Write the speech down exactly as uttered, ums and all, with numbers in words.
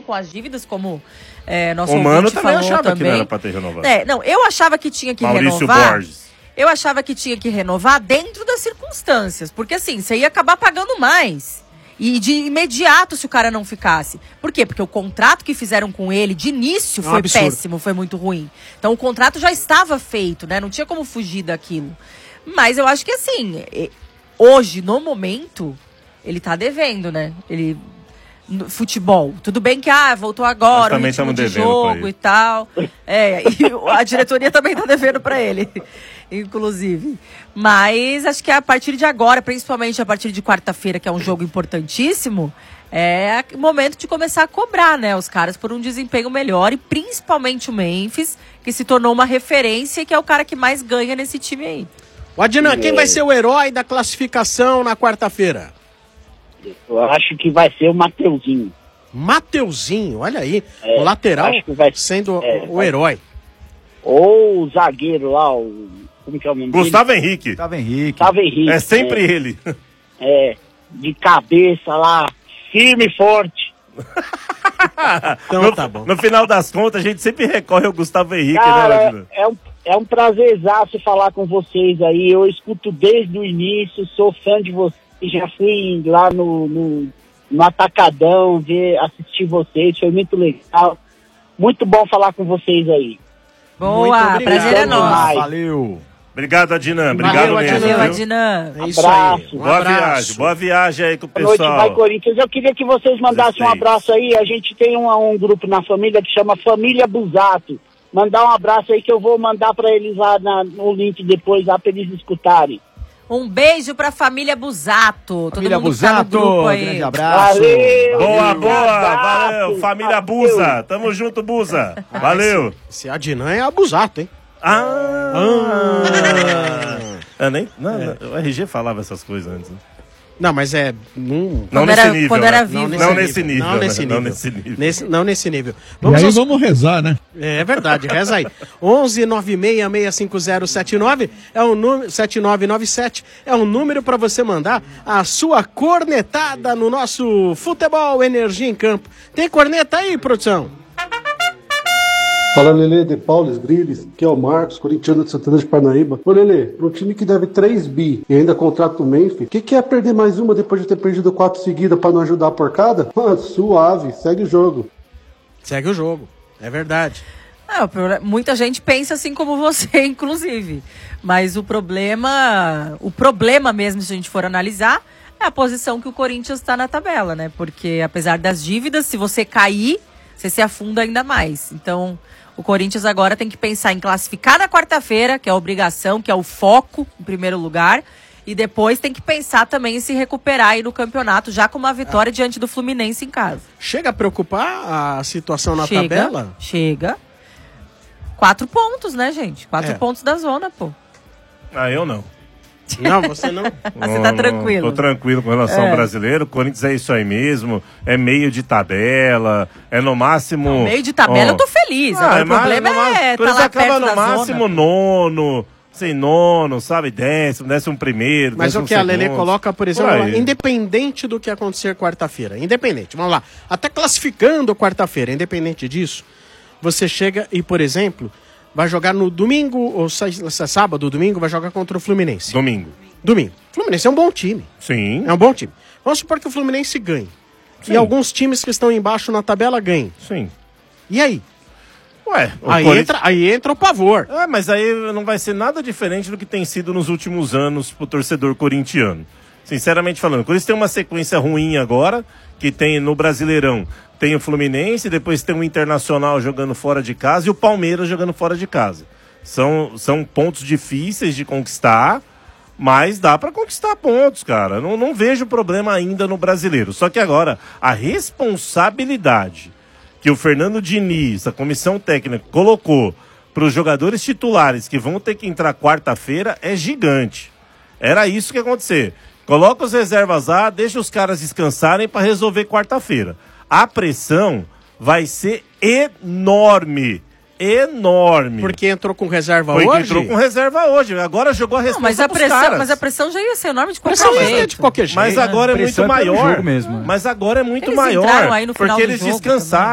com as dívidas, como é, nosso o Mano ouvinte também falou achava também. que não era pra ter renovado. É, não, eu achava que tinha que Maurício renovar. Borges. Eu achava que tinha que renovar dentro das circunstâncias. Porque assim, você ia acabar pagando mais. E de imediato se o cara não ficasse. Por quê? Porque o contrato que fizeram com ele de início foi absurdo. péssimo, foi muito ruim. Então o contrato já estava feito, né? Não tinha como fugir daquilo. Mas eu acho que assim, hoje, no momento, ele tá devendo, né? Ele... no futebol. Tudo bem que ah, voltou agora, o ritmo de jogo e tal. É, e a diretoria também tá devendo pra ele, inclusive. Mas acho que a partir de agora, principalmente a partir de quarta-feira, que é um jogo importantíssimo, é o momento de começar a cobrar, né, os caras por um desempenho melhor e principalmente o Memphis, que se tornou uma referência e que é o cara que mais ganha nesse time aí. O Adnan, quem vai ser o herói da classificação na quarta-feira? Eu acho que vai ser o Mateuzinho. Mateuzinho, olha aí. É, o lateral acho que vai, sendo é, o vai, herói. Ou o zagueiro lá, o... Como que é o nome Gustavo dele? Henrique. Gustavo Henrique. Gustavo Henrique. É sempre é, ele. É, de cabeça lá, firme e forte. Então no, tá bom. No final das contas, a gente sempre recorre ao Gustavo Henrique, Cara, né, Adnan? é, é, um, é um prazerzaço falar com vocês aí. Eu escuto desde o início, sou fã de vocês. Já fui lá no, no, no Atacadão, ver, assistir vocês, foi muito legal. Muito bom falar com vocês aí. Boa, prazer é nosso. Valeu. Obrigado, Adnan. Obrigado Valeu, mesmo. Valeu, viu? Adnan. É isso Abraço. aí. Um Boa abraço. viagem, boa viagem aí com o Boa noite, pessoal. vai Corinthians. Eu queria que vocês mandassem um Respeito. abraço aí. A gente tem um, um grupo na família que chama Família Busato. Mandar um abraço aí que eu vou mandar pra eles lá na, no link depois, lá pra eles escutarem. Um beijo pra família Busato. Família Todo mundo que tá no Busato, grupo aí. grande abraço. Valeu! Boa, boa, Abraço, valeu. Família valeu. Busa. Tamo junto, Busa. Valeu. Esse Adnan é abusato, hein? Ah. Ah. Eu nem, não, não, o R G falava essas coisas antes. Né? Não, mas é... Num... Não Quando nesse era- nível. quando né? era Não vivo. nesse, não nesse nível. Não nesse né? nível. Não nesse nível. Nesse, não nesse nível. E Vamos aí aos- vamos rezar, né? É verdade, reza aí. onze nove seis seis cinco zero sete nove é o número sete nove nove sete é o número para você mandar a sua cornetada no nosso Futebol Energia em Campo. Tem corneta aí, produção? Fala, Lelê, de Paulo Grilles, que é o Marcos, corintiano de Santana de Parnaíba. Ô, Lelê, para um time que deve três bi e ainda contrata o Memphis, o que, que é perder mais uma depois de ter perdido quatro seguidas para não ajudar a porcada? Mano, suave, segue o jogo. Segue o jogo, é verdade. É, o problema- muita gente pensa assim como você, inclusive. Mas o problema, o problema mesmo, se a gente for analisar, é a posição que o Corinthians está na tabela, né? Porque apesar das dívidas, se você cair, você se afunda ainda mais. Então, o Corinthians agora tem que pensar em classificar na quarta-feira, que é a obrigação, que é o foco, em primeiro lugar. E depois tem que pensar também em se recuperar aí no campeonato, já com uma vitória diante do Fluminense em casa. Chega a preocupar a situação na chega, tabela? Chega. Quatro pontos, né, gente? Quatro É. pontos da zona, pô. Ah, eu não. Não, você não. Você tá tranquilo. Tô tranquilo com relação É. ao brasileiro. O Corinthians é isso aí mesmo. É meio de tabela. É no máximo. No meio de tabela ó, eu tô feliz. Ah, Agora, é o problema mais- no é máximo- tá lá acaba perto no da máximo zona. nono. Sem nono, sabe? Décimo, décimo primeiro. Mas o décimo que a Lelê segundo. coloca, por exemplo, Por lá, aí. independente do que acontecer quarta-feira, independente, vamos lá, até classificando quarta-feira, independente disso, você chega e, por exemplo, vai jogar no domingo, ou sa- sa- sábado, domingo, vai jogar contra o Fluminense. Domingo. Domingo. Fluminense é um bom time. Sim. É um bom time. Vamos supor que o Fluminense ganhe. Sim. E alguns times que estão embaixo na tabela ganhem. Sim. E aí? Ué, o Aí, Corinthians- entra, aí entra o pavor. É, mas aí não vai ser nada diferente do que tem sido nos últimos anos pro torcedor corintiano. Sinceramente falando, o Corinthians tem uma sequência ruim agora, que tem no Brasileirão, tem o Fluminense, depois tem o Internacional jogando fora de casa e o Palmeiras jogando fora de casa. São, são pontos difíceis de conquistar, mas dá pra conquistar pontos, cara. Não, não vejo problema ainda no Brasileiro. Só que agora, a responsabilidade que o Fernando Diniz, a comissão técnica, colocou para os jogadores titulares que vão ter que entrar quarta-feira é gigante. Era isso que ia acontecer. Coloca os reservas lá, deixa os caras descansarem para resolver quarta-feira. A pressão vai ser enorme. Enorme. Porque entrou com reserva Porque hoje? entrou com reserva hoje. Agora jogou a Não, resposta mas a pros pressão, caras. mas a pressão já ia ser enorme de qualquer Pressão ia jeito. ser de qualquer jeito. Mas agora é muito Pressão é pelo maior. jogo mesmo, né? Mas agora é muito Eles maior. entraram aí no final porque do eles jogo descansaram.